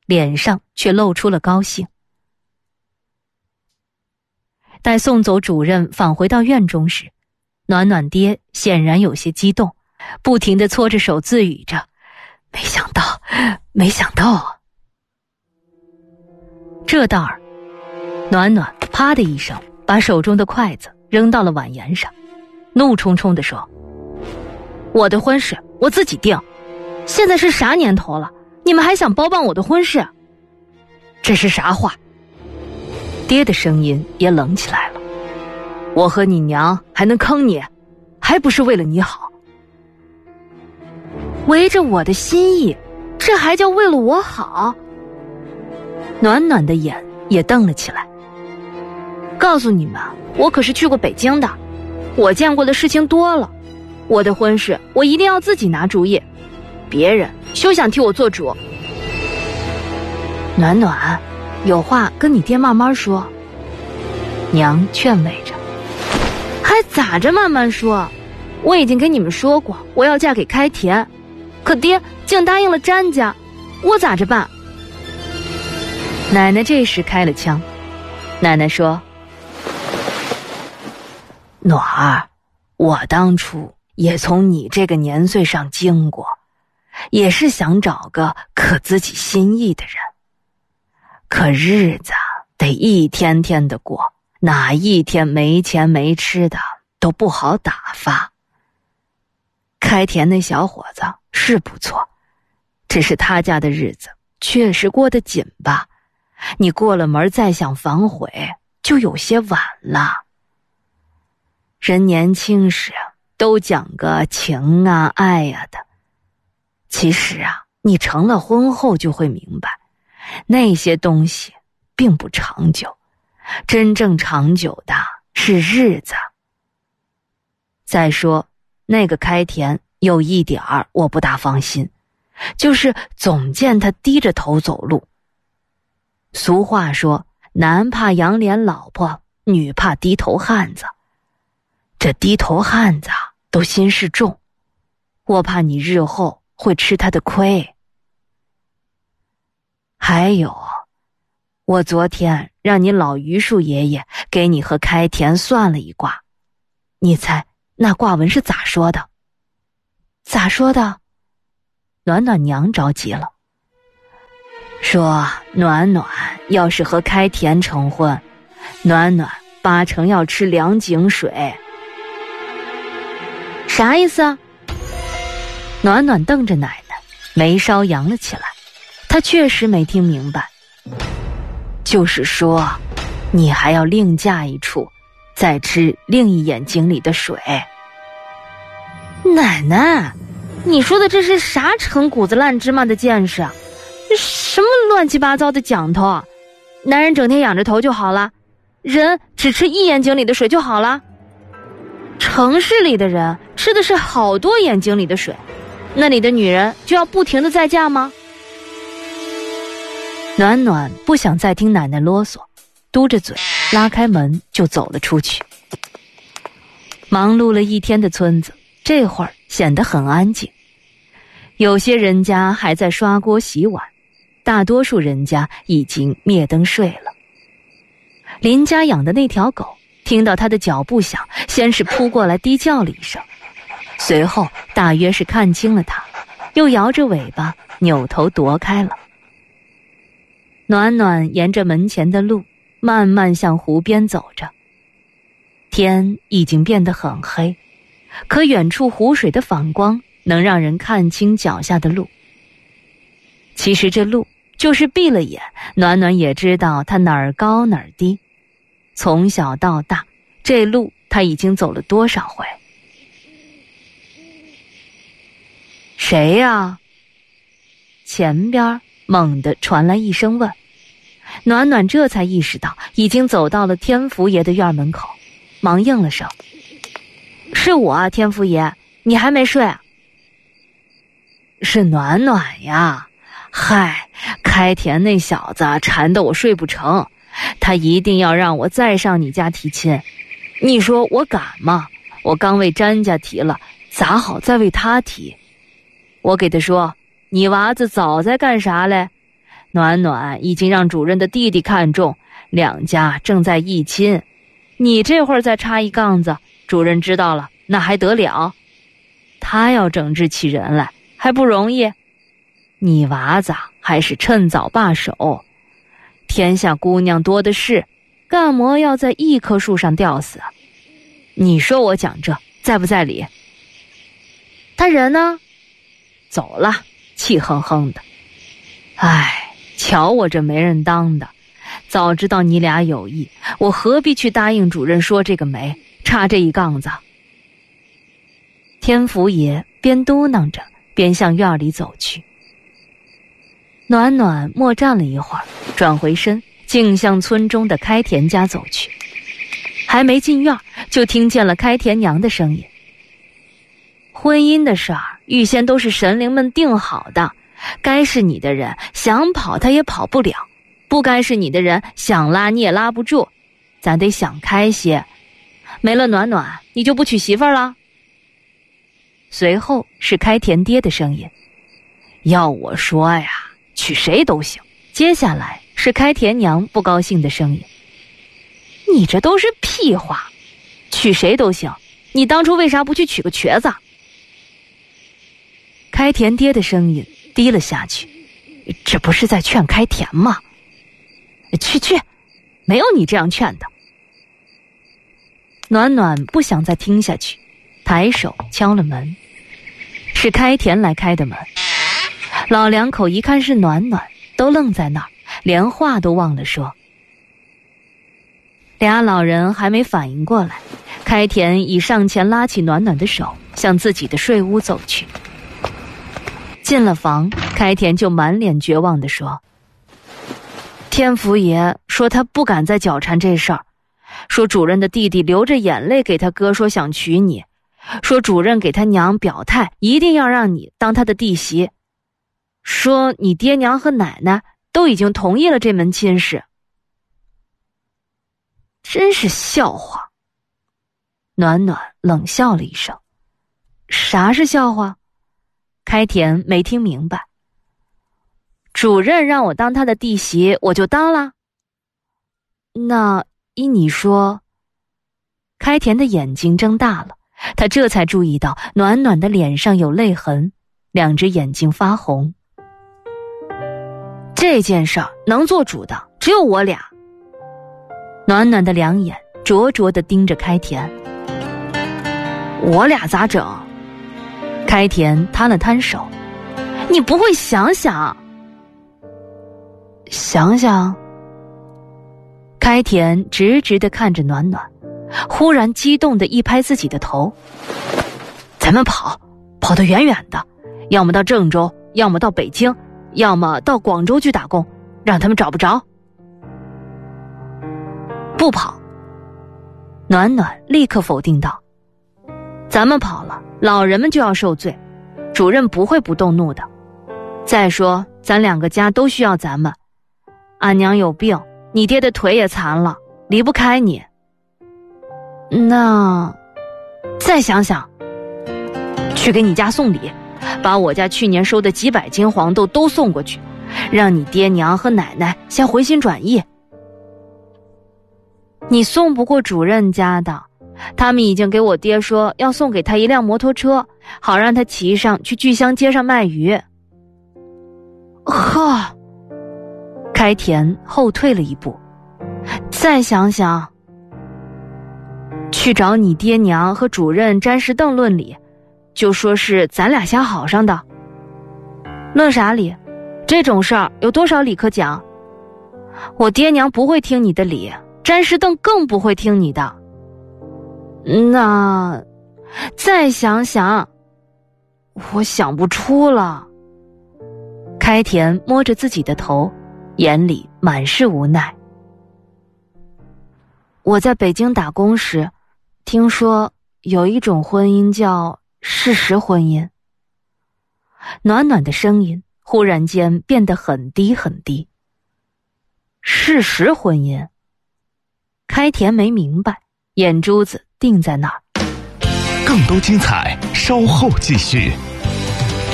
脸上却露出了高兴。待送走主任返回到院中时，暖暖爹显然有些激动，不停地搓着手自语着：没想到啊。这道儿，暖暖啪的一声把手中的筷子扔到了碗沿上，怒冲冲地说：我的婚事我自己定，现在是啥年头了，你们还想包办我的婚事？这是啥话？爹的声音也冷起来了。我和你娘还能坑你，还不是为了你好？围着我的心意，这还叫为了我好？暖暖的眼也瞪了起来。告诉你们，我可是去过北京的，我见过的事情多了，我的婚事我一定要自己拿主意，别人休想替我做主。暖暖，有话跟你爹慢慢说。娘劝慰着。还咋着慢慢说？我已经跟你们说过，我要嫁给开田，可爹竟答应了詹家，我咋着办？奶奶这时开了枪。奶奶说：暖儿，我当初也从你这个年岁上经过，也是想找个可自己心意的人，可日子得一天天的过，哪一天没钱没吃的都不好打发。开田那小伙子是不错，只是他家的日子确实过得紧吧，你过了门再想反悔就有些晚了。人年轻时都讲个情啊爱呀的，其实啊，你成了婚后就会明白，那些东西并不长久，真正长久的是日子。再说那个开田有一点儿我不大放心，就是总见他低着头走路。俗话说，男怕仰脸老婆，女怕低头汉子。这低头汉子都心事重，我怕你日后会吃他的亏。还有，我昨天让你老榆树爷爷给你和开田算了一卦，你猜那卦文是咋说的？咋说的？暖暖娘着急了，说暖暖要是和开田成婚，暖暖8成要吃凉井水。啥意思啊？暖暖瞪着奶奶，眉梢扬了起来，她确实没听明白。就是说，你还要另嫁一处，再吃另一眼睛里的水。奶奶，你说的这是啥陈谷子烂芝麻的见识啊？这什么乱七八糟的讲头啊？男人整天仰着头就好了，人只吃一眼睛里的水就好了。城市里的人吃的是好多眼睛里的水，那里的女人就要不停地再嫁吗？暖暖不想再听奶奶啰嗦，嘟着嘴拉开门就走了出去。忙碌了一天的村子这会儿显得很安静，有些人家还在刷锅洗碗，大多数人家已经灭灯睡了。邻家养的那条狗听到他的脚步响，先是扑过来低叫了一声，随后大约是看清了他，又摇着尾巴扭头躲开了。暖暖沿着门前的路慢慢向湖边走着，天已经变得很黑，可远处湖水的反光能让人看清脚下的路。其实这路就是闭了眼，暖暖也知道它哪儿高哪儿低。从小到大，这路他已经走了多少回？谁呀？前边猛地传来一声问，暖暖这才意识到已经走到了天福爷的院门口，忙应了声：是我啊，天福爷，你还没睡啊？是暖暖呀。嗨，开田那小子缠得我睡不成，他一定要让我再上你家提亲，你说我敢吗？我刚为詹家提了，咋好再为他提？我给他说，你娃子早在干啥嘞？ 暖暖已经让主任的弟弟看中，两家正在议亲。你这会儿再插一杠子，主任知道了那还得了？他要整治起人来还不容易？你娃子还是趁早罢手，天下姑娘多的是，干么要在一棵树上吊死啊？你说我讲这在不在理？他人呢？走了，气哼哼的。唉，瞧我这没人当的，早知道你俩有意，我何必去答应主任说这个媒，插这一杠子？天福爷边嘟囔着边向院里走去。暖暖默站了一会儿，转回身径向村中的开田家走去。还没进院，就听见了开田娘的声音：婚姻的事儿预先都是神灵们定好的，该是你的人想跑他也跑不了，不该是你的人想拉你也拉不住，咱得想开些。没了暖暖，你就不娶媳妇儿了？随后是开田爹的声音：要我说呀，娶谁都行。接下来是开田娘不高兴的声音：你这都是屁话，娶谁都行，你当初为啥不去娶个瘸子？开田爹的声音低了下去：这不是在劝开田吗？去，没有你这样劝的。暖暖不想再听下去，抬手敲了门。是开田来开的门。老两口一看是暖暖，都愣在那儿，连话都忘了说。俩老人还没反应过来，开田已上前拉起暖暖的手，向自己的睡屋走去。进了房，开田就满脸绝望地说：天福爷说他不敢再搅缠这事儿，说主任的弟弟流着眼泪给他哥说想娶你，说主任给他娘表态一定要让你当他的弟媳，说你爹娘和奶奶都已经同意了这门亲事。真是笑话。暖暖冷笑了一声。啥是笑话？开田没听明白。主任让我当他的弟媳，我就当了。那依你说？开田的眼睛睁大了，他这才注意到暖暖的脸上有泪痕，两只眼睛发红。这件事儿能做主的只有我俩。暖暖的两眼灼灼地盯着开田。我俩咋整？开田摊了摊手。你不会想想？想想？开田直直地看着暖暖，忽然激动地一拍自己的头。咱们跑得远远的，要么到郑州，要么到北京，要么到广州去打工，让他们找不着。不跑。暖暖立刻否定道。咱们跑了，老人们就要受罪，主任不会不动怒的。再说咱两个家都需要咱们，俺娘有病，你爹的腿也残了，离不开你。那再想想，去给你家送礼，把我家去年收的几百斤黄豆都送过去，让你爹娘和奶奶先回心转意。你送不过主任家的，他们已经给我爹说要送给他一辆摩托车，好让他骑上去聚香街上卖鱼。呵，开田后退了一步。再想想，去找你爹娘和主任詹士邓论理，就说是咱俩瞎好上的。论啥理？这种事儿有多少理可讲？我爹娘不会听你的理，詹士邓更不会听你的。那再想想。我想不出了。开田摸着自己的头，眼里满是无奈。我在北京打工时，听说有一种婚姻叫事实婚姻。暖暖的声音忽然间变得很低很低。事实婚姻？开田没明白，眼珠子定在那儿。 更多精彩，稍后继续。